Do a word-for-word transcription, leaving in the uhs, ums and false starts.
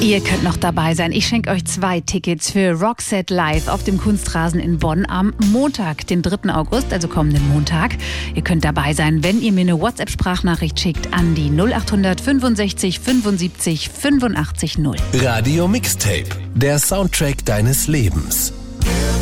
Ihr könnt noch dabei sein. Ich schenke euch zwei Tickets für Roxette Live auf dem Kunstrasen in Bonn am Montag, den dritten August, also kommenden Montag. Ihr könnt dabei sein, wenn ihr mir eine WhatsApp-Sprachnachricht schickt an die null acht fünfundsechzig fünfundsiebzig fünfundachtzig null. Radio Mixtape, der Soundtrack deines Lebens.